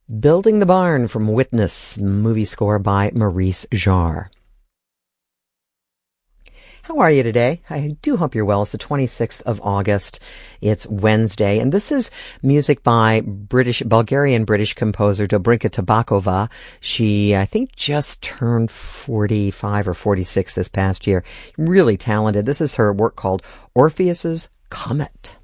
Building the Barn from Witness, movie score by Maurice Jarre. How are you today? I do hope you're well. It's the 26th of August. It's Wednesday, and this is music by Bulgarian-British composer Dobrinka Tabakova. She, I think, just turned 45 or 46 this past year. Really talented. This is her work called Orpheus's Comet.